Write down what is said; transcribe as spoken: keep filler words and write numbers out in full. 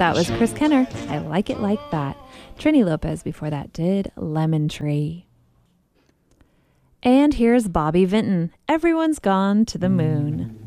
That was Chris Kenner. I Like It Like That. Trini Lopez before that did Lemon Tree. And here's Bobby Vinton. Everyone's Gone to the Moon.